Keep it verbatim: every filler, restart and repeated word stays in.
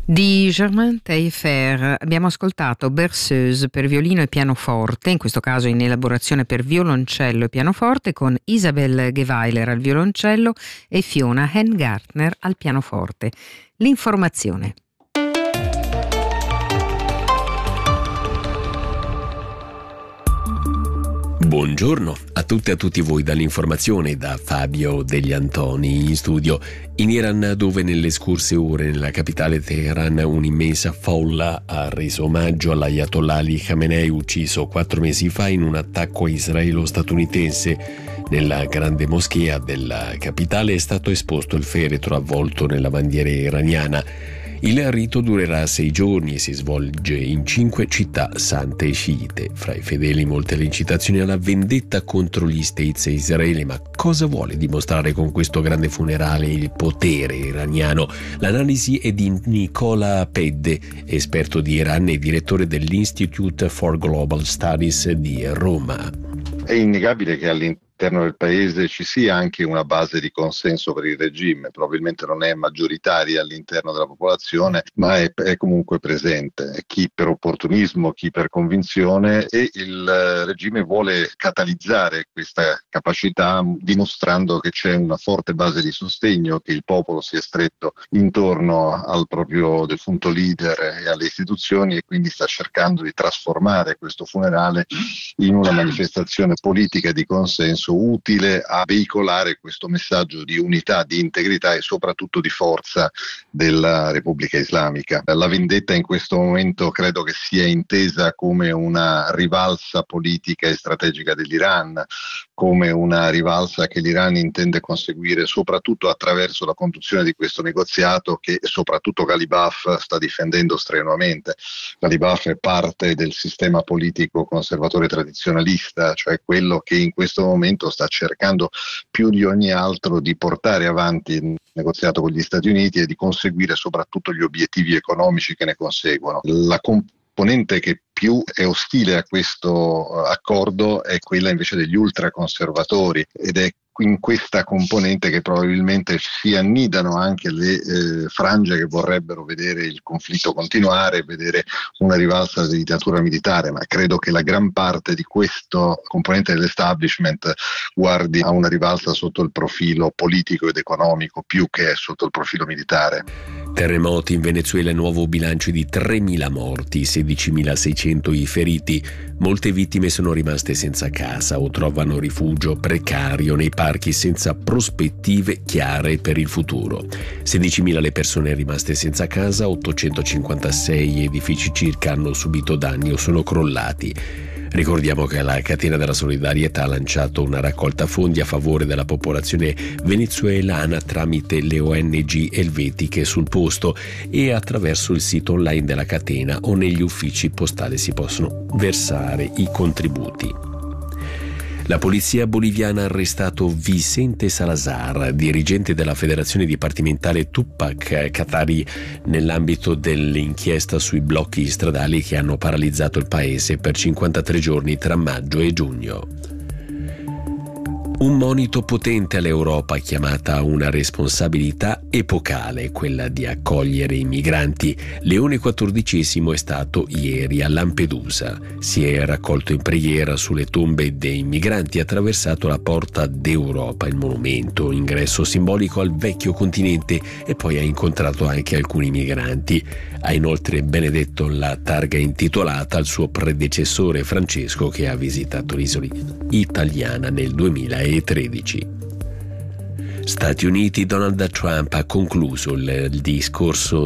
Di Germain Taillefer abbiamo ascoltato Berceuse per violino e pianoforte, in questo caso in elaborazione per violoncello e pianoforte, con Isabel Geweiler al violoncello e Fiona Hengartner al pianoforte. L'informazione. Buongiorno a tutte e a tutti voi dall'informazione, da Fabio Degli Antoni in studio. In Iran, dove nelle scorse ore nella capitale Teheran un'immensa folla ha reso omaggio all'Ayatollah Ali Khamenei, ucciso quattro mesi fa in un attacco israelo-statunitense. Nella grande moschea della capitale è stato esposto il feretro avvolto nella bandiera iraniana. Il rito durerà sei giorni e si svolge in cinque città sante e sciite. Fra i fedeli molte le incitazioni alla vendetta contro gli States e Israele. Ma cosa vuole dimostrare con questo grande funerale il potere iraniano? L'analisi è di Nicola Pedde, esperto di Iran e direttore dell'Institute for Global Studies di Roma. È innegabile che all'interno all'interno del paese ci sia anche una base di consenso per il regime, probabilmente non è maggioritaria all'interno della popolazione, ma è, è comunque presente, chi per opportunismo, chi per convinzione, e il regime vuole catalizzare questa capacità dimostrando che c'è una forte base di sostegno, che il popolo si è stretto intorno al proprio defunto leader e alle istituzioni, e quindi sta cercando di trasformare questo funerale in una manifestazione politica di consenso utile a veicolare questo messaggio di unità, di integrità e soprattutto di forza della Repubblica Islamica. La vendetta in questo momento credo che sia intesa come una rivalsa politica e strategica dell'Iran, come una rivalsa che l'Iran intende conseguire soprattutto attraverso la conduzione di questo negoziato che soprattutto Ghalibaf sta difendendo strenuamente. Ghalibaf è parte del sistema politico conservatore tradizionalista, cioè quello che in questo momento sta cercando più di ogni altro di portare avanti il negoziato con gli Stati Uniti e di conseguire soprattutto gli obiettivi economici che ne conseguono. La componente che più è ostile a questo accordo è quella invece degli ultraconservatori, ed è in questa componente che probabilmente si annidano anche le eh, frange che vorrebbero vedere il conflitto continuare, vedere una rivalsa di natura militare, ma credo che la gran parte di questo componente dell'establishment guardi a una rivalsa sotto il profilo politico ed economico più che sotto il profilo militare. Terremoti in Venezuela, nuovo bilancio di tremila morti, sedicimilaseicento i feriti. Molte vittime sono rimaste senza casa o trovano rifugio precario nei parchi senza prospettive chiare per il futuro. sedicimila le persone rimaste senza casa, ottocentocinquantasei edifici circa hanno subito danni o sono crollati. Ricordiamo che la Catena della Solidarietà ha lanciato una raccolta fondi a favore della popolazione venezuelana tramite le O N G elvetiche sul posto e attraverso il sito online della catena o negli uffici postali si possono versare i contributi. La polizia boliviana ha arrestato Vicente Salazar, dirigente della Federazione Dipartimentale Tupac Katari, nell'ambito dell'inchiesta sui blocchi stradali che hanno paralizzato il paese per cinquantatré giorni tra maggio e giugno. Un monito potente all'Europa chiamata a una responsabilità epocale, quella di accogliere i migranti. Leone quattordicesimo è stato ieri a Lampedusa. Si è raccolto in preghiera sulle tombe dei migranti e attraversato la Porta d'Europa, il monumento, ingresso simbolico al vecchio continente, e poi ha incontrato anche alcuni migranti. Ha inoltre benedetto la targa intitolata al suo predecessore Francesco, che ha visitato l'isola italiana nel duemilatredici. Stati Uniti. Donald Trump ha concluso il discorso